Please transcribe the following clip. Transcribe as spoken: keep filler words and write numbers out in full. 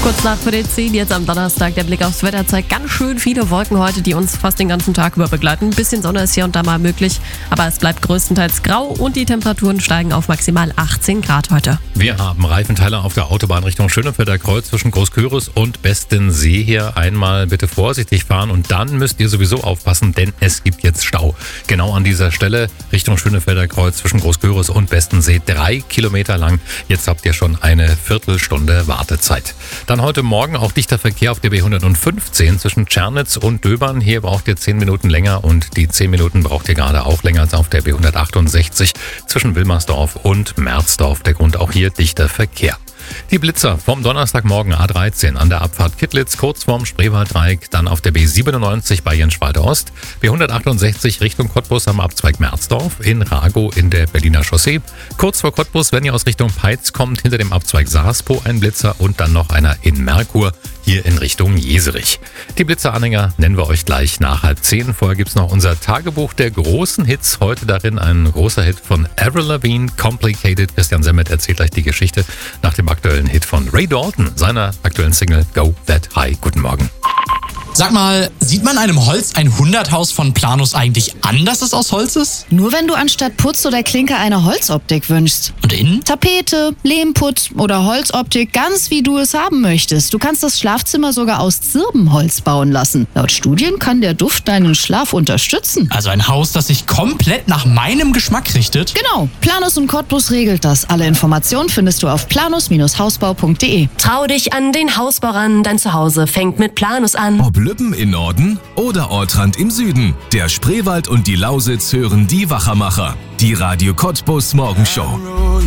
Kurz nach für den zehn, jetzt am Donnerstag. Der Blick aufs Wetter zeigt ganz schön viele Wolken heute, die uns fast den ganzen Tag über begleiten. Ein bisschen Sonne ist hier und da mal möglich, aber es bleibt größtenteils grau und die Temperaturen steigen auf maximal achtzehn Grad heute. Wir haben Reifenteile auf der Autobahn Richtung Schönefelder Kreuz zwischen Großküritz und Bestensee. Hier einmal bitte vorsichtig fahren und dann müsst ihr sowieso aufpassen, denn es gibt jetzt Stau. Genau an dieser Stelle Richtung Schönefelder Kreuz zwischen Großküritz und Bestensee. Drei Kilometer lang. Jetzt habt ihr schon eine Viertelstunde Wartezeit. Dann heute Morgen auch dichter Verkehr auf der B hundertfünfzehn zwischen Tschernitz und Döbern. Hier braucht ihr zehn Minuten länger und die zehn Minuten braucht ihr gerade auch länger als auf der B hundertachtundsechzig zwischen Wilmersdorf und Merzdorf. Der Grund auch hier dichter Verkehr. Die Blitzer vom Donnerstagmorgen A dreizehn an der Abfahrt Kittlitz, kurz vorm Spreewalddreieck, dann auf der B siebenundneunzig bei Jenschwalde Ost, B hundertachtundsechzig Richtung Cottbus am Abzweig Merzdorf, in Ragow in der Berliner Chaussee, kurz vor Cottbus, wenn ihr aus Richtung Peitz kommt, hinter dem Abzweig Saaspo ein Blitzer und dann noch einer in Merkur, hier in Richtung Jeserich. Die Blitzeranhänger nennen wir euch gleich nach halb zehn. Vorher gibt's noch unser Tagebuch der großen Hits. Heute darin ein großer Hit von Avril Lavigne, Complicated. Christian Semmet erzählt gleich die Geschichte nach dem aktuellen Hit von Ray Dalton, seiner aktuellen Single Go That High. Guten Morgen. Sag mal, sieht man einem Holz ein Hunderthaus von Planus eigentlich an, dass es aus Holz ist? Nur wenn du anstatt Putz oder Klinker eine Holzoptik wünschst. Und innen? Tapete, Lehmputz oder Holzoptik, ganz wie du es haben möchtest. Du kannst das Schlafzimmer sogar aus Zirbenholz bauen lassen. Laut Studien kann der Duft deinen Schlaf unterstützen. Also ein Haus, das sich komplett nach meinem Geschmack richtet? Genau, Planus und Cottbus regelt das. Alle Informationen findest du auf planus Hausbau punkt de. Trau dich an den Hausbau ran, dein Zuhause fängt mit Planus an. Ob Lübben im Norden oder Ortrand im Süden. Der Spreewald und die Lausitz hören die Wachermacher. Die Radio Cottbus Morgenshow.